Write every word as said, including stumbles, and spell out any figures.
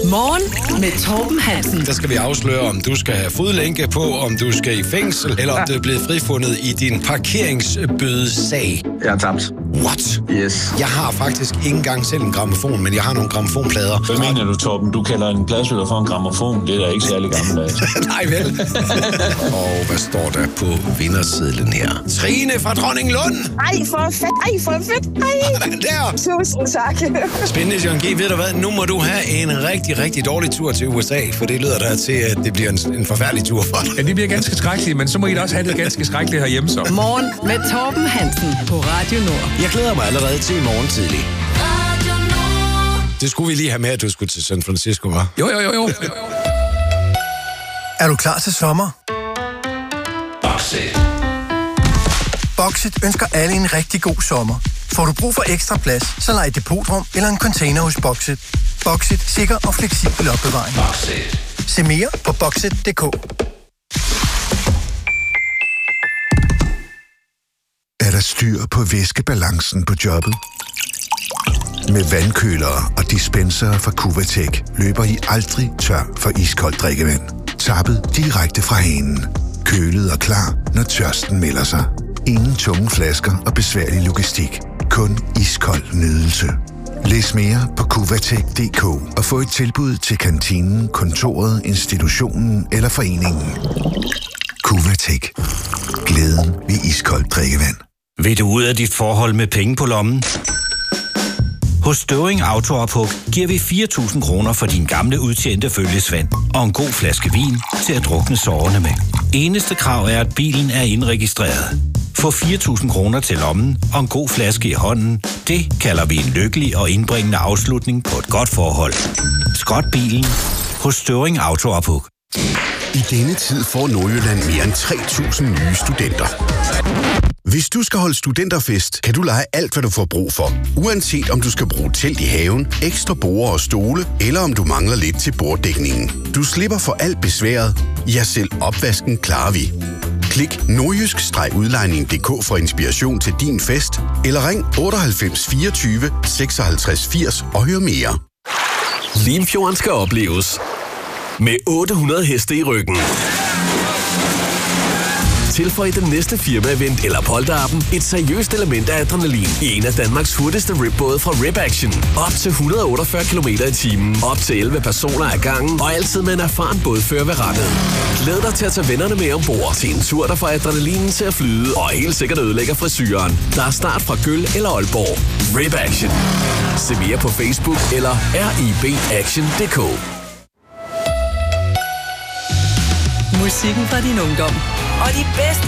Morgen med Torben Hansen. Der skal vi afsløre, om du skal have fodlænke på, om du skal i fængsel, eller om du er blevet frifundet i din parkeringsbødesag. Jeg er tabt. What? Yes. Jeg har faktisk ikke engang selv en grammofon, men jeg har nogle grammofonplader. Hvad mener du, Torben? Du kalder en pladspiller for en grammofon. Det er da ikke særlig gammeldags. Nej vel. Og hvad står der på vindersedlen her? Trine fra Dronninglund. Ej, for fedt. Ej, for fedt. Ej. Der. Tusind tak. Spændende, Jørgen G. Ved du hvad? Nu må du have en rigtig, rigtig dårlig tur til U S A, for det lyder der til, at det bliver en, en forfærdelig tur for dig. Ja, det bliver ganske skrækkeligt, men så må I da også have det ganske skrækkeligt herhjemme så. Morgen med Torben Hansen på Radio Nord. Jeg glæder mig allerede til i morgen tidlig. Det skulle vi lige have med, at du skulle til San Francisco, hva'? Jo, jo, jo, jo. Er du klar til sommer? Boxit. Boxit ønsker alle en rigtig god sommer. Får du brug for ekstra plads, så lej et depotrum eller en container hos Boxit. Boxit, sikker og fleksibel opbevaring. Boxit. Se mere på boxit punktum d k. Er der styr på væskebalancen på jobbet? Med vandkølere og dispenser fra Kuvatek løber I aldrig tør for iskoldt drikkevand. Tappet direkte fra hanen. Kølet og klar, når tørsten melder sig. Ingen tunge flasker og besværlig logistik. Kun iskold nydelse. Læs mere på kuvatek punktum d k og få et tilbud til kantinen, kontoret, institutionen eller foreningen. Kuvatek. Glæden ved iskoldt drikkevand. Vil du ud af dit forhold med penge på lommen? Hos Støvring Auto-ophug giver vi fire tusind kroner for din gamle udtjente følgesvend og en god flaske vin til at drukne sårene med. Eneste krav er, at bilen er indregistreret. Få fire tusind kroner til lommen og en god flaske i hånden. Det kalder vi en lykkelig og indbringende afslutning på et godt forhold. Skrot bilen hos Støvring Auto-ophug. I denne tid får Nordjylland mere end tre tusind nye studenter. Hvis du skal holde studenterfest, kan du lege alt, hvad du får brug for. Uanset om du skal bruge telt i haven, ekstra borde og stole, eller om du mangler lidt til borddækningen. Du slipper for alt besværet. Ja, selv opvasken klarer vi. Klik nordjysk-udlejning punktum d k for inspiration til din fest, eller ring otteoghalvfems fireogtyve seksoghalvtreds firs og hør mere. Limfjorden skal opleves med otte hundrede heste i ryggen. Tilføj den næste firma-event eller polterappen et seriøst element af adrenalin i en af Danmarks hurtigste ripbåde fra Rip Action. Op til et hundrede og otteogfyrre kilometer i timen, op til elleve personer ad gangen og altid med en erfaren bådfører ved rattet. Glæd dig til at tage vennerne med ombord til en tur, der får adrenalinen til at flyde og helt sikkert ødelægger frisyren. Der er start fra Gøl eller Aalborg. Rip Action. Se mere på Facebook eller ribaction punktum d k. Musikken fra din ungdom og de bedste